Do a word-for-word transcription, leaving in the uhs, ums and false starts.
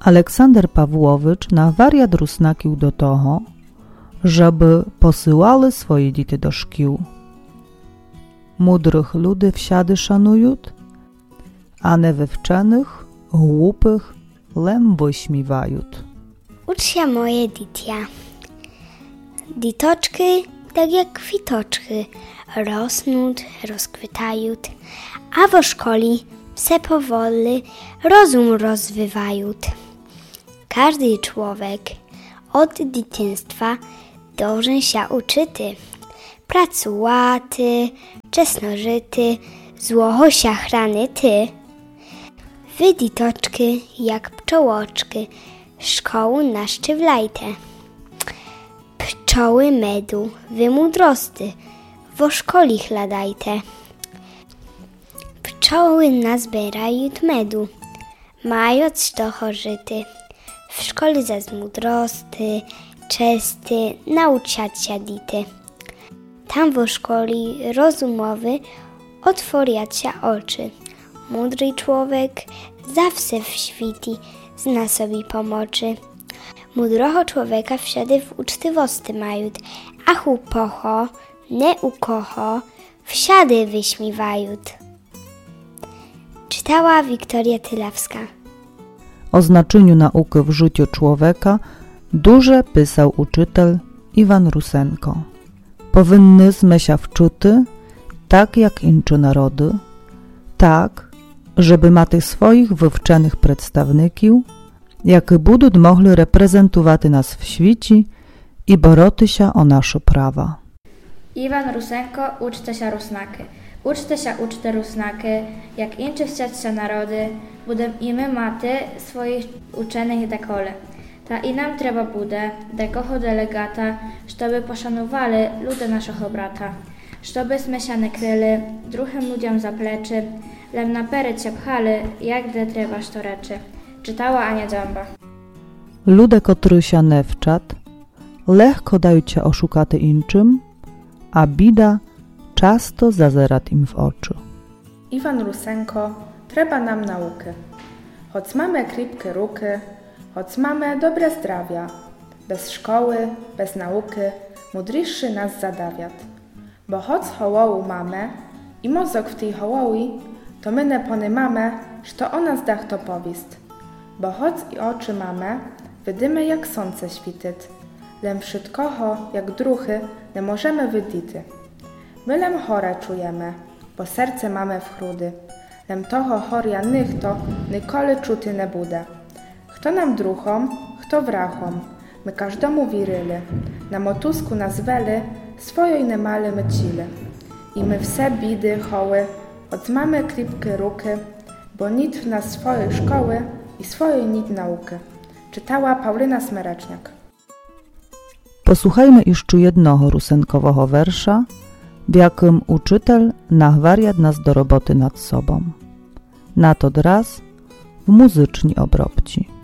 Aleksander Pawłowicz na wariat rusnakił do toho, żeby posyłały swoje dzieci do szkół. Mądrych ludzi wsiady szanują, a niewywczonych, głupych lem wyśmiewają. Ucz się moje ditia. Ditoczki, tak jak kwitoczki, rosną, rozkwitają, a w szkoli se powoli rozum rozwywają. Każdy człowiek od dzieciństwa dąży się uczyty, pracułaty, czesnożyty, złoho się chranyty. Wy ditoczki, jak pczołoczki, szkołę naszczywlajte. Pczoły medu, wy mudrosty, wo szkoli chladajte. Pczoły nazbierają medu, mając to chorzyty. W szkole zas mudrosty, czesty, nauczać się dity. Tam wo szkoli rozumowy otworiać się oczy. Mądry człowiek zawsze w świecie zna sobie pomocy. Mądrocho człowieka wsiady w uczciwości mają, a chłopocho, nie ukocho, wsiady wyśmiewają. Czytała Wiktoria Tylawska. O znaczeniu nauki w życiu człowieka duże pisał uczytel Iwan Rusenko. Powinnyśmy się wczuty, tak jak inne narody, tak, żeby ma tych swoich wywczonych przedstawników, jak będą mogli reprezentować nas w świecie i boroty się o nasze prawa. Iwan Rusenko, uczte się rusnaki. Uczte się uczte rusnaki, jak incze chciać się narody, budem i my maty swoich uczonych dekole. Ta i nam trzeba bude, dekoho delegata, żeby poszanowali ludy naszego brata. Żebyśmy się nie kryli, druhym ludziom za pleczy, lem na pery się pchali, jak de trebaż to reczy. Czytała Ania Dzamba. Ludzie, którzy się nie wczat, lekko dają się oszukaty inczym, a bida często zazerat im w oczy. Iwan Rusenko, trzeba nam nauki. Choć mamy kripkie ruki, choć mamy dobre zdrawia. Bez szkoły, bez nauki, mudryższy nas zadawiat. Bo choć hołołu mamy i mozok w tej hołoły, to my nie ponymamy, że o nas dach to powist. Bo choć i oczy mamy, wydymy jak słońce śwityt. Lem wszystkoho, jak druchy, nie możemy wydity. My lem chore czujemy, bo serce mamy w chrudy. Lem toho choria nych to nikoli czuty nie bude. Kto nam druchom, kto wrachom, my każdemu wiryli. Na motusku nas weli, swojej nie mali my cili. I my wse bidy, hoły, od mamy kripkie ruki, bo nit w nas swojej szkoły i swojej nit nauki. Czytała Paulina Smereczniak. Posłuchajmy jeszcze jednego rusenkowego wersza, w jakim uczytel na wariat nas do roboty nad sobą. Na to raz w muzyczni obrobci.